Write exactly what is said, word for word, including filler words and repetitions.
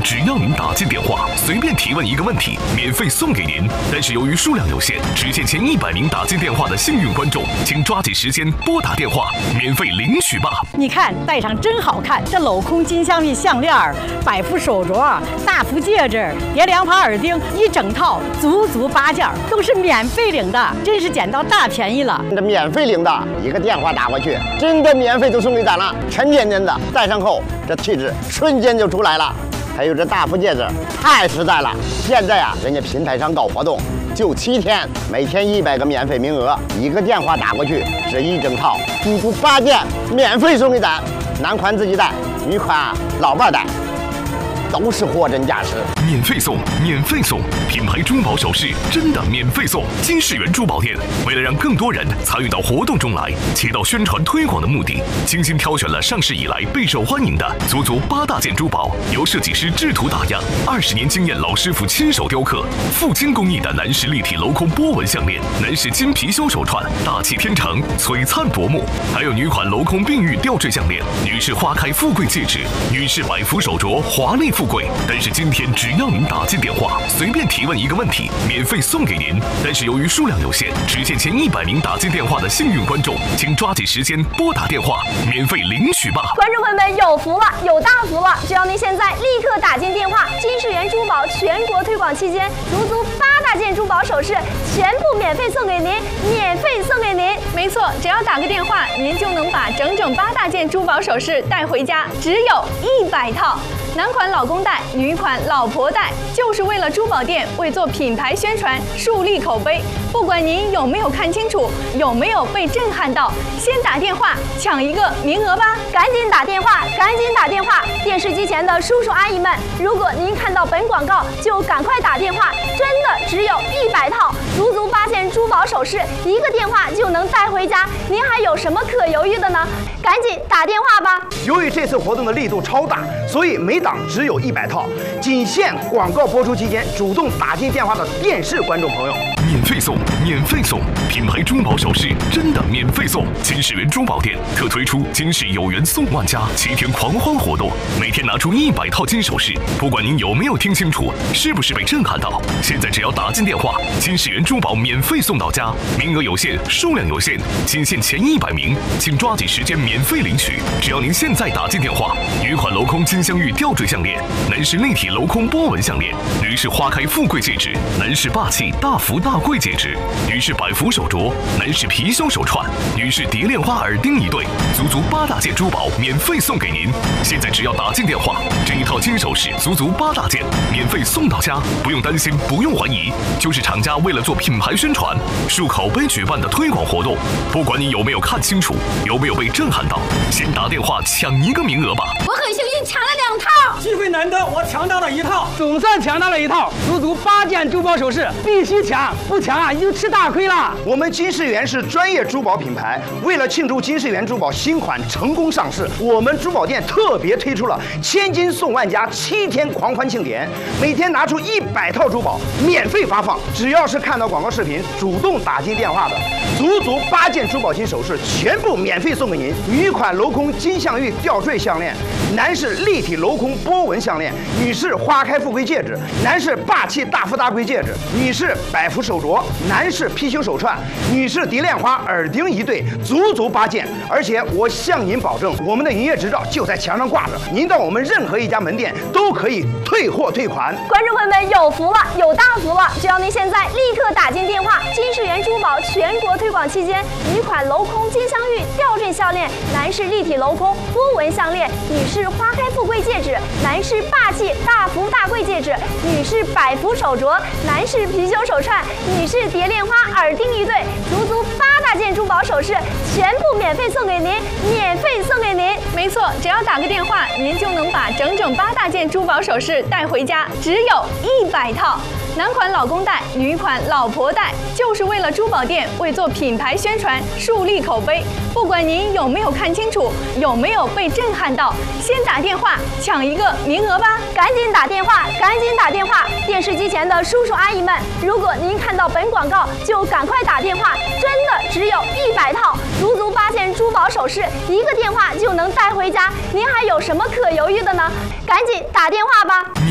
只要您打进电话，随便提问一个问题，免费送给您。但是由于数量有限，只限前一百名打进电话的幸运观众，请抓紧时间拨打电话，免费领取吧。 你看，戴上真好看，这镂空金镶玉项链、百福手镯、大福戒指、蝶莲花耳钉，一整套足足八件，都是免费领的，真是捡到大便宜了。 这免费领的，一个电话打过去，真的免费就送给咱了，沉甸甸的，戴上后这气质瞬间就出来了。还有这大福戒指，太实在了。现在啊，人家平台上搞活动，就七天，每天一百个免费名额，一个电话打过去，这一整套足足八件免费送给咱。男款自己戴，女款啊老伴戴。都是货真价实， 免费送，免费送，品牌珠宝首饰真的免费送。金世源珠宝店为了让更多人参与到活动中来，起到宣传推广的目的，精心挑选了上市以来备受欢迎的足足八大件珠宝，由设计师制图打样，二十年经验老师傅亲手雕刻，富金工艺的男士立体镂空波纹项链，男士金貔貅手串，大气天成，璀璨夺目。还有女款镂空碧玉吊坠项链，女士花开富贵戒指，女士百福手镯，华丽富贵。但是今天只要您打进电话，随便提问一个问题，免费送给您。但是由于数量有限，只限前一百名打进电话的幸运观众，请抓紧时间拨打电话，免费领取吧。 观众朋友们有福了，有大福了！只要您现在立刻打进电话，金世源珠宝全国推广期间，足足八大件珠宝首饰全部免费送给您，免费送给您。 没错，只要打个电话，您就能把整整八大件珠宝首饰带回家，只有一百套。男款老公戴，女款老婆戴，就是为了珠宝店为做品牌宣传，树立口碑。不管您有没有看清楚，有没有被震撼到，先打电话抢一个名额吧！ 赶紧打电话，赶紧打电话！电视机前的叔叔阿姨们，如果您看到本广告，就赶快打电话，真的只有一百套，足足八件珠宝首饰，一个电话就能带回家，您还有什么可犹豫的呢？赶紧打电话吧！ 由于这次活动的力度超大，所以每档只有一百套，仅限广告播出期间主动打进电话的电视观众朋友。 免费送，免费送，品牌珠宝首饰真的免费送。金世源珠宝店特推出金世有缘送万家七天狂欢活动，每天拿出一百套金首饰，不管您有没有听清楚，是不是被震撼到，现在只要打进电话，金世源珠宝免费送到家，名额有限，数量有限，仅限前一百名，请抓紧时间免费领取。只要您现在打进电话，女款镂空金镶玉吊坠项链，男士立体镂空波纹项链，女士花开富贵戒指，男士霸气大福大贵戒指，女士百福手镯，男士貔貅手串，女士蝶莲花耳钉一对，足足八大件珠宝免费送给您。现在只要打进电话，这一套金首饰足足八大件，免费送到家，不用担心，不用怀疑，就是厂家为了做品牌宣传、树口碑举办的推广活动。不管你有没有看清楚，有没有被震撼到，先打电话抢一个名额吧。 我很幸运抢了两套， 机会难得，我抢到了一套，总算抢到了一套，足足八件珠宝首饰，必须抢，不抢啊，就吃大亏了。 我们金世源是专业珠宝品牌，为了庆祝金世源珠宝新款成功上市，我们珠宝店特别推出了千金送万家七天狂欢庆典，每天拿出一百套珠宝免费发放，只要是看到广告视频主动打进电话的，足足八件珠宝金首饰全部免费送给您。女款镂空金镶玉吊坠项链，男士立体镂空波纹项链，女士花开富贵戒指，男士霸气大富大贵戒指，女士百福手镯，男士貔貅手串，女士蝶莲花耳钉一对，足足八件。而且我向您保证，我们的营业执照就在墙上挂着，您到我们任何一家门店都可以退货退款。 观众朋友们有福了，有大福了！只要您现在立刻打进电话，金世源珠宝全国推广期间，女款镂空金镶玉吊坠项链，男士立体镂空波纹项链，女士花开富贵戒指，男士霸气大福大贵戒指，女士百福手镯，男士貔貅手串，女士蝶莲花耳钉一对，足足八大件珠宝首饰全部免费送给您，免费送给您。 没错，只要打个电话，您就能把整整八大件珠宝首饰带回家，只有一百套。男款老公戴，女款老婆戴，就是为了珠宝店为做品牌宣传，树立口碑。不管您有没有看清楚，有没有被震撼到，先打电话抢一个名额吧！ 赶紧打电话，赶紧打电话！电视机前的叔叔阿姨们，如果您看到本广告，就赶快打电话，真的只有一百套，足足八件珠宝首饰，一个电话就能带回家，您还有什么可犹豫的呢？赶紧打电话吧！